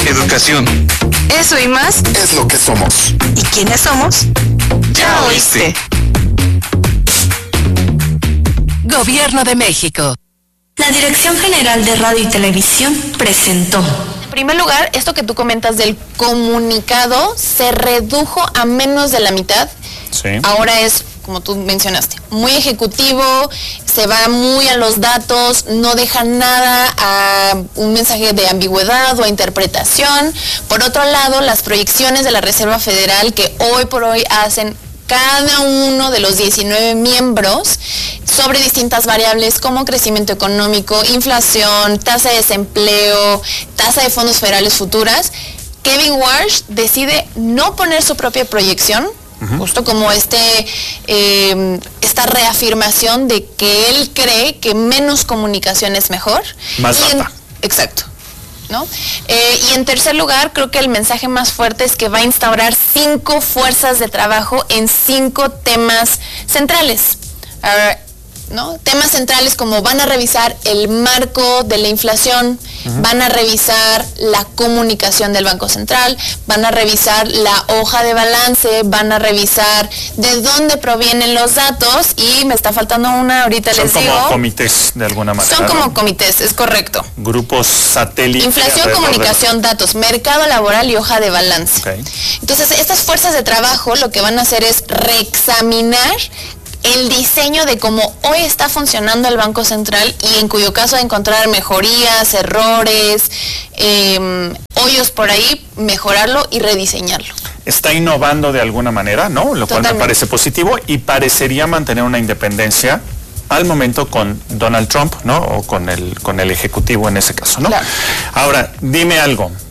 educación. Eso y más es lo que somos. ¿Y quiénes somos? Ya oíste. Gobierno de México. La Dirección General de Radio y Televisión presentó. En primer lugar, esto que tú comentas del comunicado se redujo a menos de la mitad. Sí. Ahora es, como tú mencionaste, muy ejecutivo, se va muy a los datos, no deja nada a un mensaje de ambigüedad o a interpretación. Por otro lado, las proyecciones de la Reserva Federal que hoy por hoy hacen cada uno de los 19 miembros sobre distintas variables como crecimiento económico, inflación, tasa de desempleo, tasa de fondos federales futuras, Kevin Warsh decide no poner su propia proyección, justo como esta reafirmación de que él cree que menos comunicación es mejor. Más data. Exacto. ¿No? Y en tercer lugar, creo que el mensaje más fuerte es que va a instaurar 5 fuerzas de trabajo en 5 temas centrales. ¿No? Temas centrales como van a revisar el marco de la inflación, van a revisar la comunicación del Banco Central, van a revisar la hoja de balance, van a revisar de dónde provienen los datos y me está faltando una, ahorita les digo. Son como comités de alguna manera. Son como comités, es correcto. Grupos satélites. Inflación, comunicación, datos, mercado laboral y hoja de balance. Okay. Entonces, estas fuerzas de trabajo lo que van a hacer es reexaminar el diseño de cómo hoy está funcionando el Banco Central y en cuyo caso de encontrar mejorías, errores, hoyos por ahí, mejorarlo y rediseñarlo. Está innovando de alguna manera, ¿no? Lo cual me parece positivo y parecería mantener una independencia al momento con Donald Trump, ¿no? O con el ejecutivo en ese caso, ¿no? Claro. Ahora, dime algo.